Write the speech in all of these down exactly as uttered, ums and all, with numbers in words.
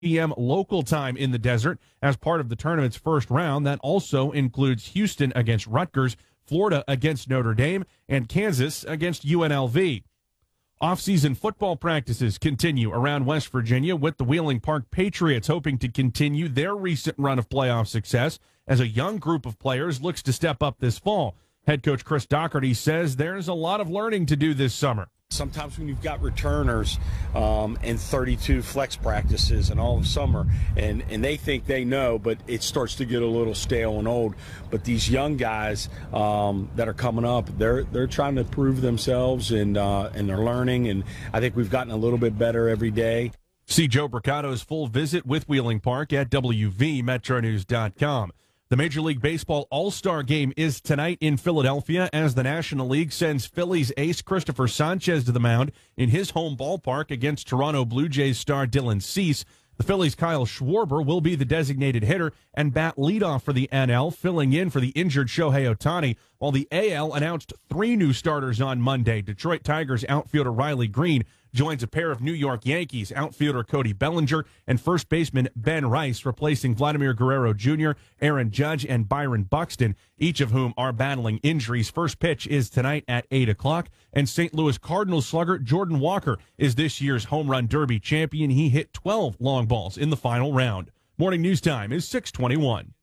p m local time in the desert as part of the tournament's first round. That also includes Houston against Rutgers, Florida against Notre Dame, and Kansas against U N L V. Off-season football practices continue around West Virginia, with the Wheeling Park Patriots hoping to continue their recent run of playoff success as a young group of players looks to step up this fall. Head coach Chris Doherty says there's a lot of learning to do this summer. Sometimes when you've got returners um, and thirty-two flex practices and all of summer, and, and they think they know, but it starts to get a little stale and old. But these young guys um, that are coming up, they're they're trying to prove themselves, and uh, and they're learning. And I think we've gotten a little bit better every day. See Joe Bricato's full visit with Wheeling Park at W V Metro News dot com. The Major League Baseball All-Star Game is tonight in Philadelphia as the National League sends Phillies ace Christopher Sanchez to the mound in his home ballpark against Toronto Blue Jays star Dylan Cease. The Phillies' Kyle Schwarber will be the designated hitter and bat leadoff for the N L, filling in for the injured Shohei Ohtani, while the A L announced three new starters on Monday. Detroit Tigers outfielder Riley Green joins a pair of New York Yankees outfielder Cody Bellinger and first baseman Ben Rice, replacing Vladimir Guerrero Junior, Aaron Judge, and Byron Buxton, each of whom are battling injuries. First pitch is tonight at eight o'clock, and Saint Louis Cardinals slugger Jordan Walker is this year's Home Run Derby champion. He hit twelve long balls in the final round. Morning news time is six twenty-one.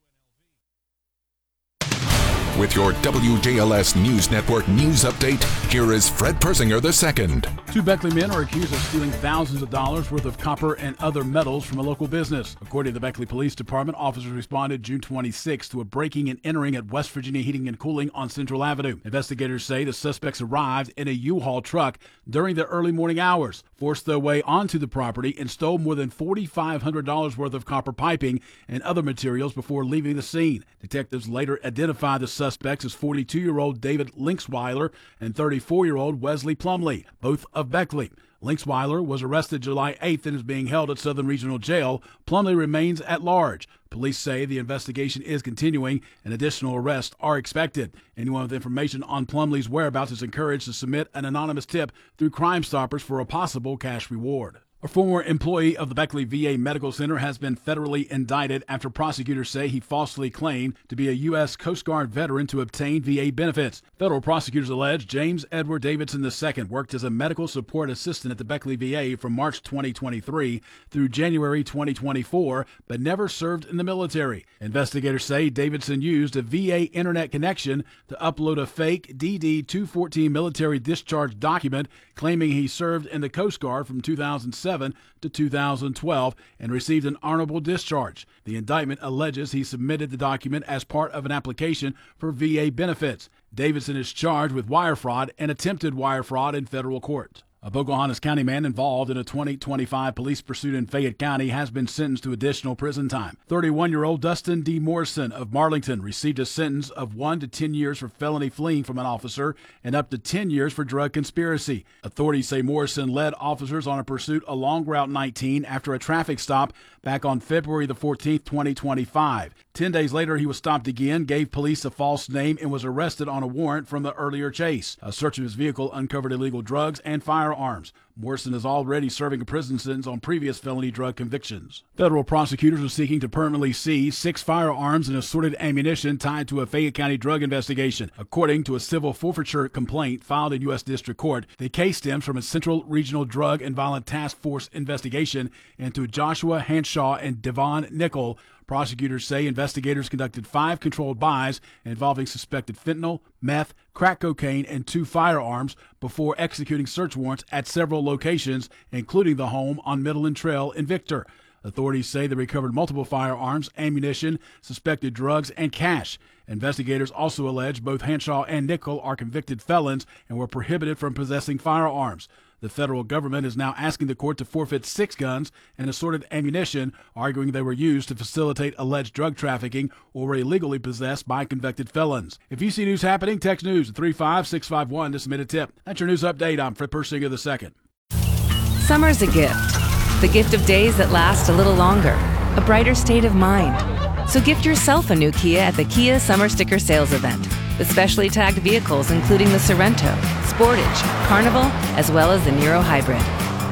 With your W J L S News Network news update, here is Fred Persinger the second. Two Beckley men are accused of stealing thousands of dollars worth of copper and other metals from a local business. According to the Beckley Police Department, officers responded June twenty-sixth to a breaking and entering at West Virginia Heating and Cooling on Central Avenue. Investigators say the suspects arrived in a U-Haul truck during the early morning hours, forced their way onto the property, and stole more than four thousand five hundred dollars worth of copper piping and other materials before leaving the scene. Detectives later identified the suspects as forty-two-year-old David Linksweiler and thirty-four-year-old Wesley Plumley, both of Beckley. Linksweiler was arrested July eighth and is being held at Southern Regional Jail. Plumley remains at large. Police say the investigation is continuing and additional arrests are expected. Anyone with information on Plumley's whereabouts is encouraged to submit an anonymous tip through Crime Stoppers for a possible cash reward. A former employee of the Beckley V A Medical Center has been federally indicted after prosecutors say he falsely claimed to be a U S Coast Guard veteran to obtain V A benefits. Federal prosecutors allege James Edward Davidson the second worked as a medical support assistant at the Beckley V A from March twenty twenty-three through January twenty twenty-four, but never served in the military. Investigators say Davidson used a V A internet connection to upload a fake D D two fourteen military discharge document claiming he served in the Coast Guard from two thousand seven to two thousand twelve and received an honorable discharge. The indictment alleges he submitted the document as part of an application for V A benefits. Davidson is charged with wire fraud and attempted wire fraud in federal court. A Pocahontas County man involved in a twenty twenty-five police pursuit in Fayette County has been sentenced to additional prison time. thirty-one-year-old Dustin D. Morrison of Marlington received a sentence of one to ten years for felony fleeing from an officer and up to ten years for drug conspiracy. Authorities say Morrison led officers on a pursuit along Route nineteen after a traffic stop back on February the fourteenth, twenty twenty-five. Ten days later, he was stopped again, gave police a false name, and was arrested on a warrant from the earlier chase. A search of his vehicle uncovered illegal drugs and firearms. Morrison is already serving a prison sentence on previous felony drug convictions. Federal prosecutors are seeking to permanently seize six firearms and assorted ammunition tied to a Fayette County drug investigation. According to a civil forfeiture complaint filed in U S District Court, the case stems from a Central Regional Drug and Violent Task Force investigation into Joshua Hanshaw and Devon Nickel. Prosecutors say investigators conducted five controlled buys involving suspected fentanyl, meth, crack cocaine, and two firearms before executing search warrants at several locations, including the home on Midland Trail in Victor. Authorities say they recovered multiple firearms, ammunition, suspected drugs, and cash. Investigators also allege both Hanshaw and Nickel are convicted felons and were prohibited from possessing firearms. The federal government is now asking the court to forfeit six guns and assorted ammunition, arguing they were used to facilitate alleged drug trafficking or were illegally possessed by convicted felons. If you see news happening, text news at three five six five one to submit a tip. That's your news update. I'm Fred Persinger the second. Summer's a gift. The gift of days that last a little longer. A brighter state of mind. So gift yourself a new Kia at the Kia Summer Sticker Sales Event. With specially tagged vehicles including the Sorento, Sportage, Carnival, as well as the Niro Hybrid.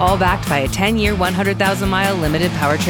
all backed by a ten-year, one hundred thousand mile limited powertrain